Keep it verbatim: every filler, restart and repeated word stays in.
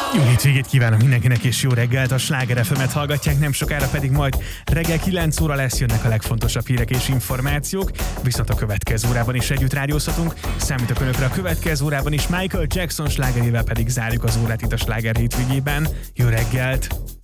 Jó hétvégét kívánok mindenkinek, és jó reggelt! A Sláger ef emet hallgatják, nem sokára pedig majd reggel kilenc óra lesz, jönnek a legfontosabb hírek és információk, viszont a következő órában is együtt rádiózhatunk. Számítok önökre a következő órában is, Michael Jackson slágerével pedig zárjuk az órát itt a Sláger hétvégében. Jó reggelt!